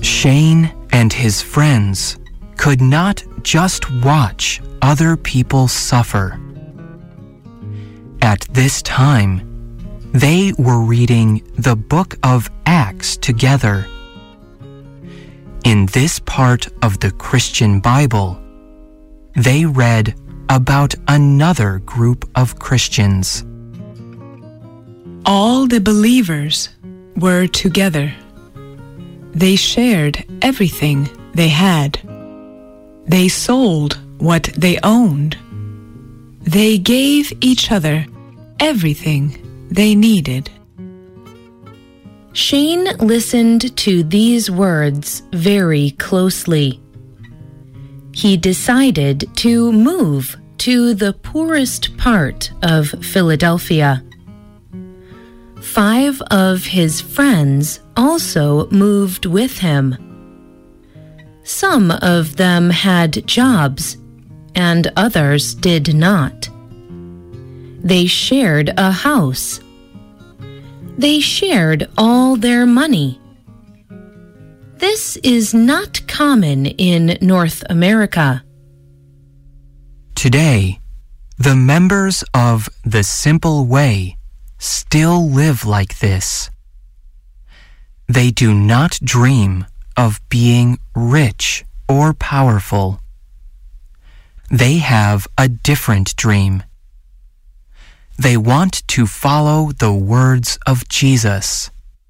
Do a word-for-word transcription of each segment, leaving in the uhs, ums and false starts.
Shane and his friends could not just watch other people suffer. At this time, they were reading the book of Acts together. In this part of the Christian Bible, they read about another group of Christians. All the believers were together. They shared everything they had. They sold what they owned. They gave each other everything they needed. Shane listened to these words very closely. He decided to move to the poorest part of Philadelphia. Five of his friends also moved with him. Some of them had jobs, and others did not. They shared a house. They shared all their money. This is not common in North America. Today, the members of the Simple Way still live like this. They do not dream of being rich or powerful. They have a different dream. They want to follow the words of Jesus.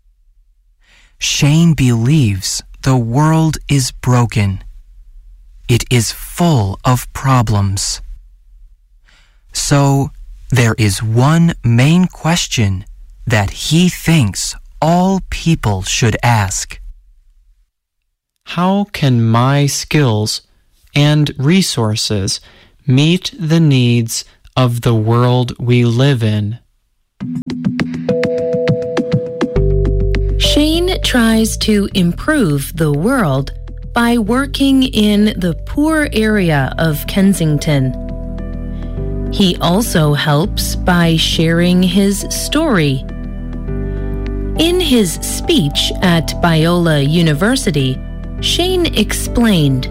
Shane believes the world is broken. It is full of problems. So, there is one main question that he thinks all people should ask. How can my skills and resources meet the needs of the world we live in? Shane tries to improve the world by working in the poor area of Kensington. He also helps by sharing his story. In his speech at Biola University, Shane explained,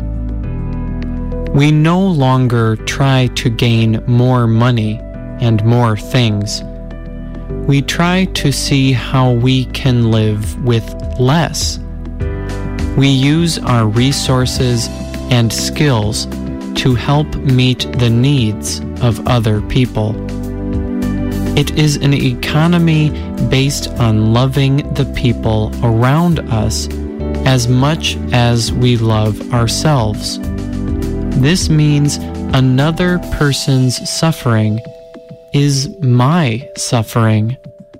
"We no longer try to gain more money and more things. We try to see how we can live with less. We use our resources and skills to help meet the needs of other people. It is an economy based on loving the people around us as much as we love ourselves. This means another person's suffering is my suffering."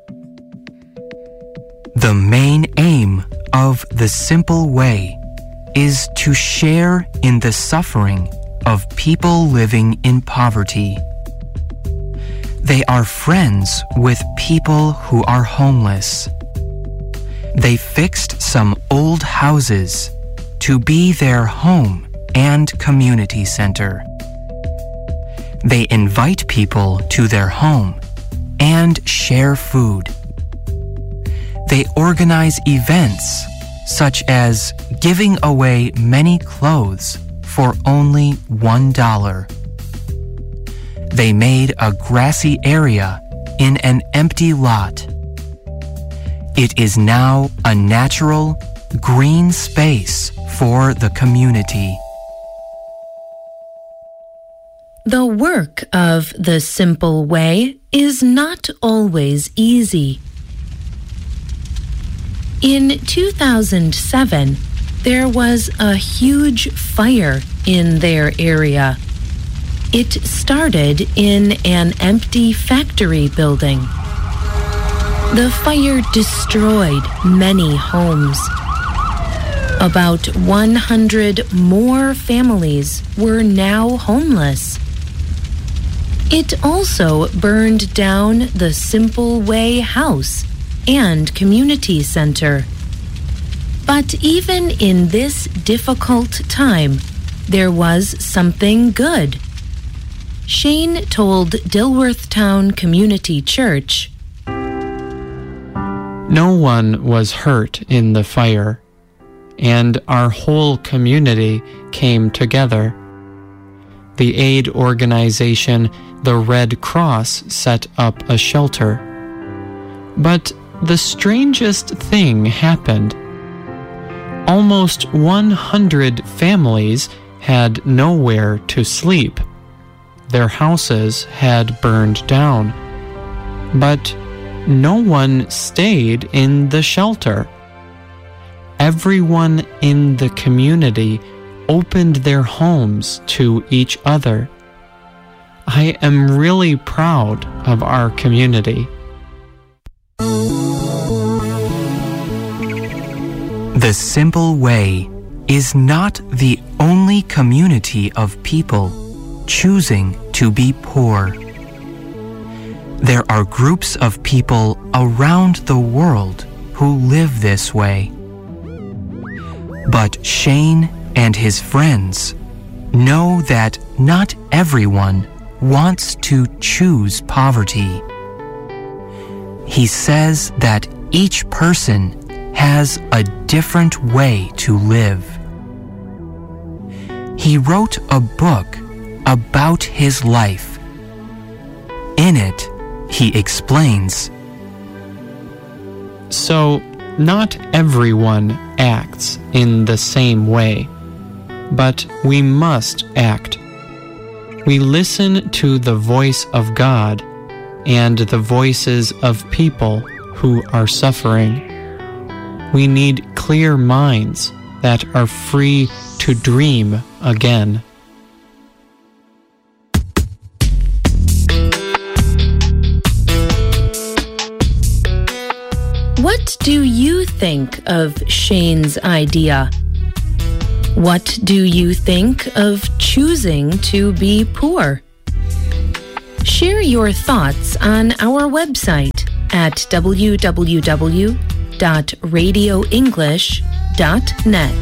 The main aim of the Simple Way is to share in the suffering of people living in poverty. They are friends with people who are homeless. They fixed some old houses to be their home and community center. They invite people to their home and share food. They organize events such as giving away many clothes for only one dollar. They made a grassy area in an empty lot. It is now a natural, green space for the community. The work of the Simple Way is not always easy. In two thousand seven, there was a huge fire in their area. It started in an empty factory building. The fire destroyed many homes. About one hundred more families were now homeless. It also burned down the Simple Way house and community center. But even in this difficult time, there was something good. Shane told Dilworth Town Community Church, "No one was hurt in the fire. and our whole community came together. The aid organization, the Red Cross, set up a shelter. But the strangest thing happened. Almost one hundred families had nowhere to sleep. Their houses had burned down. But no one stayed in the shelter. Everyone in the community opened their homes to each other. I am really proud of our community. The Simple Way is not the only community of people choosing to be poor. There are groups of people around the world who live this way. But Shane and his friends know that not everyone wants to choose poverty. He says that each person has a different way to live. He wrote a book about his life. In it, he explains, So, not everyone acts in the same way, but we must act. We listen to the voice of God and the voices of people who are suffering. We need clear minds that are free to dream again. What do you think of Shane's idea? What do you think of choosing to be poor? Share your thoughts on our website at w w w dot radio english dot net.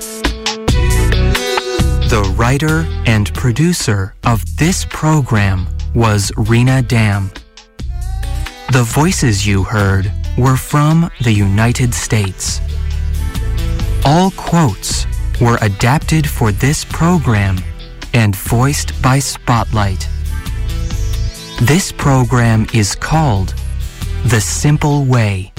The writer and producer of this program was Rena Dam. The voices you heard were from the United States. All quotes were adapted for this program and voiced by Spotlight. This program is called The Simple Way.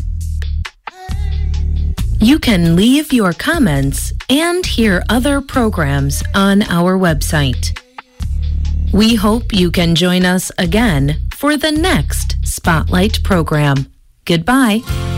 You can leave your comments and hear other programs on our website. We hope you can join us again for the next Spotlight program. Goodbye.